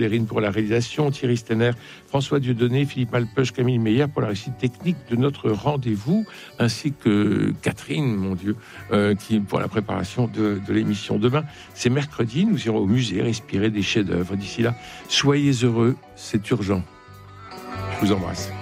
Lérine pour la réalisation, Thierry Stenner, François Dieudonné, Philippe Alpeuch, Camille Meyer pour la réussite technique de notre rendez-vous, ainsi que Catherine, mon Dieu, qui pour la préparation de l'émission. Demain, c'est mercredi, nous irons au musée respirer des chefs-d'œuvre. D'ici là, soyez heureux, c'est urgent. Je vous embrasse.